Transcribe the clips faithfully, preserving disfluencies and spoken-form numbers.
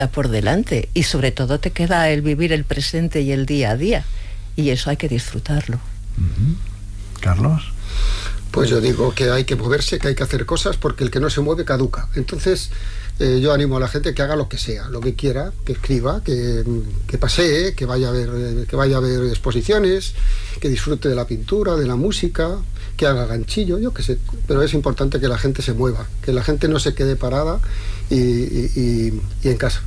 por delante, y sobre todo te queda el vivir el presente y el día a día, y eso hay que disfrutarlo. Uh-huh. Carlos. Pues yo digo que hay que moverse, que hay que hacer cosas, porque el que no se mueve caduca. Entonces eh, yo animo a la gente que haga lo que sea, lo que quiera, que escriba, que, que pasee, que vaya a ver, que vaya a ver exposiciones, que disfrute de la pintura, de la música, que haga ganchillo, yo qué sé. Pero es importante que la gente se mueva, que la gente no se quede parada y, y, y, y en casa.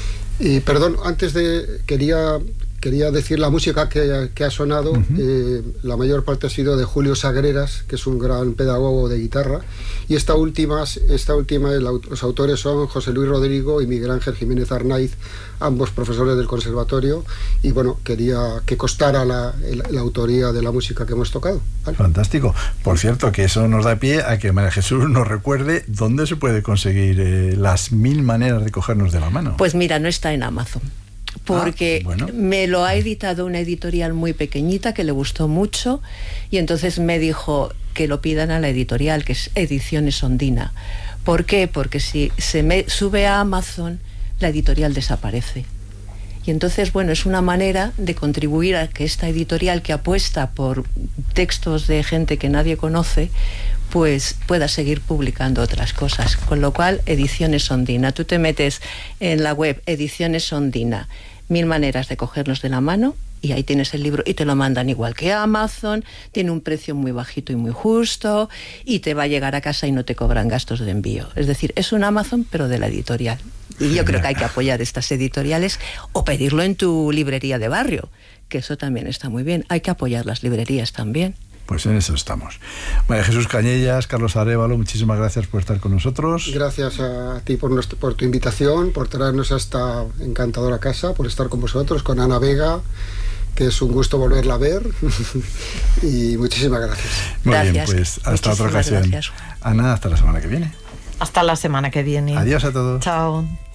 Y perdón, antes de quería quería decir la música que, que ha sonado. Uh-huh. eh, la mayor parte ha sido de Julio Sagreras, que es un gran pedagogo de guitarra, y esta última, esta última el, los autores son José Luis Rodrigo y Miguel Ángel Jiménez Arnaiz, ambos profesores del conservatorio, y bueno, quería que costara la, la, la autoría de la música que hemos tocado, ¿vale? Fantástico. Por cierto, que eso nos da pie a que María Jesús nos recuerde dónde se puede conseguir eh, las mil maneras de cogernos de la mano. Pues mira, no está en Amazon, porque ah, bueno. me lo ha editado una editorial muy pequeñita que le gustó mucho, y entonces me dijo que lo pidan a la editorial, que es Ediciones Ondina. ¿Por qué? Porque si se me sube a Amazon, la editorial desaparece. Y entonces, bueno, es una manera de contribuir a que esta editorial, que apuesta por textos de gente que nadie conoce, pues pueda seguir publicando otras cosas. Con lo cual, Ediciones Ondina. Tú te metes en la web Ediciones Ondina, mil maneras de cogernos de la mano, y ahí tienes el libro, y te lo mandan igual que Amazon, tiene un precio muy bajito y muy justo, y te va a llegar a casa y no te cobran gastos de envío. Es decir, es un Amazon, pero de la editorial. Y yo creo que hay que apoyar estas editoriales, o pedirlo en tu librería de barrio, que eso también está muy bien. Hay que apoyar las librerías también. Pues en eso estamos. María Jesús Cañellas, Carlos Arévalo, muchísimas gracias por estar con nosotros. Gracias a ti por, nuestro, por tu invitación, por traernos a esta encantadora casa, por estar con vosotros, con Ana Vega, que es un gusto volverla a ver. Y muchísimas gracias. Muy gracias. bien, pues hasta muchísimas otra ocasión. Gracias. Ana, hasta la semana que viene. Hasta la semana que viene. Adiós a todos. Chao.